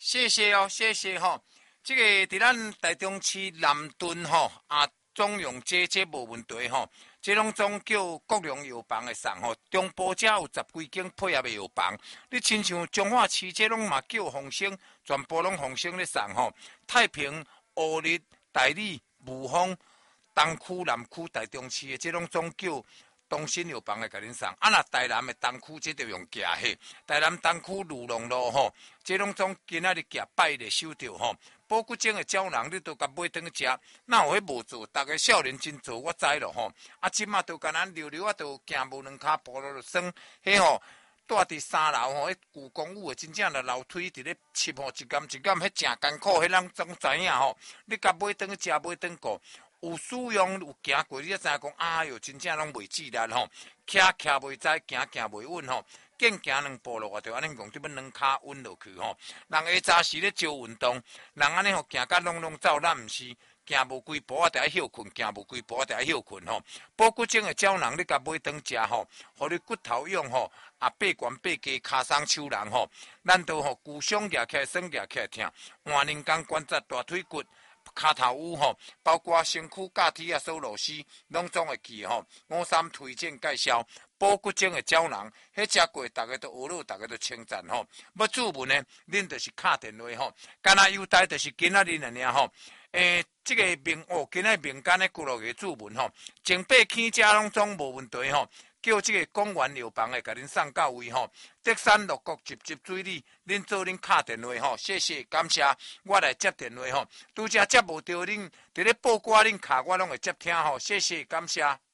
谢谢哦，谢谢吼。这个伫咱台中市南屯吼中永街这无问题吼。这拢总叫国良药房的送吼，中部遮有10几间配合的药房。你亲像彰化市这拢嘛叫鸿星，全部拢鸿星咧送吼。太平、乌日、大理、雾峰、东区、南区、台中市的这拢总叫东新药房来甲恁送。若台南的东区这就用寄货，台南东区鲁龙路吼，这拢总今仔日寄拜日收着吼。保骨精的胶囊你都甲买转去食，哪有迄无做？逐个少年真做，我知咯吼。即马都甲咱溜溜都行无两骹步就酸，迄吼住伫3楼吼，迄旧公寓的真正的楼梯伫咧吸吼，一竿一竿，迄真艰苦，迄人总知影吼。你甲买转去食，买转过，有使用有行过，你才知影讲，哎哟，真正拢袂自力吼，徛袂知，行袂稳吼。健行2步路，我就安尼用这边2骹稳落去吼。人下早时咧做运动，人安尼吼行甲拢走，咱毋是行无几步啊，就爱休困；行无几步啊，就爱休困吼。保骨精的胶囊，你甲买转食吼，互你骨头用吼，爬悬爬低，骹松手人吼，咱都吼骨伤夹起来，酸夹起来疼，换人工关节、大腿骨。骹头乌吼，包括身躯架体啊、索螺丝，拢总会记吼。53推荐介绍保骨精的胶囊，迄食过，大家都学了，大家都称赞吼。要注文呢，恁就是敲电话吼。干那优待就是今仔日尔吼。这个今仔民间的几落个注文吼，前8起价拢总无问题吼。叫这个公园药房的，甲恁送到位吼。德山乐国集水里，恁做恁敲电话吼，谢谢感谢，我来接电话吼。拄则接无到恁，伫咧报歌恁敲，我拢会接听吼，谢谢感谢。